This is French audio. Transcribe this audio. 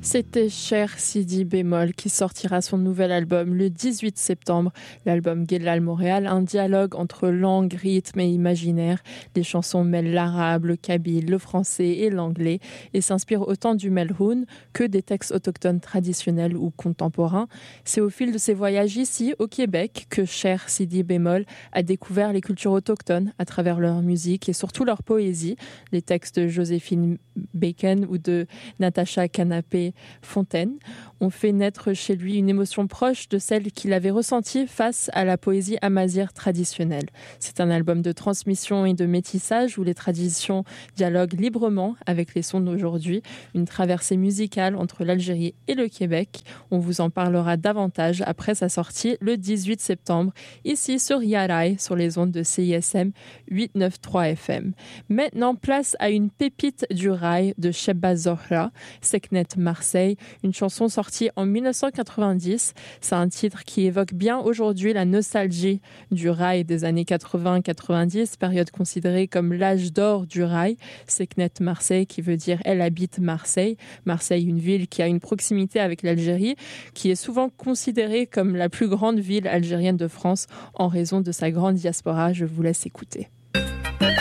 C'était Cher Sidi Bémol qui sortira son nouvel album le 18 septembre. L'album Guellal Montréal, un dialogue entre langue, rythme et imaginaire. Les chansons mêlent l'arabe, le kabyle, le français et l'anglais et s'inspirent autant du melhoun que des textes autochtones traditionnels ou contemporains. C'est au fil de ses voyages ici, au Québec, que Cher Sidi Bémol a découvert les cultures autochtones à travers leur musique et surtout leur poésie. Les textes de Joséphine Bacon ou de Natacha Canapé-Fontaine ont fait naître chez lui une émotion proche de celle qu'il avait ressentie face à la poésie amazigh traditionnelle. C'est un album de transmission et de métissage où les traditions dialoguent librement avec les sons d'aujourd'hui, une traversée musicale entre l'Algérie et le Québec. On vous en parlera davantage après sa sortie le 18 septembre, ici sur Yaraï, sur les ondes de CISM 893 FM. Maintenant, place à une pépite du rail de Chebba Zohra, Seknet Marseille, une chanson sortie en 1990. C'est un titre qui évoque bien aujourd'hui la nostalgie du rail des années 80-90, période considérée comme l'âge d'or du rail. Seknet Marseille qui veut dire elle habite Marseille. Marseille, une ville qui a une proximité avec l'Algérie, qui est souvent considérée comme la plus grande ville algérienne de France en raison de sa grande diaspora. Je vous laisse écouter.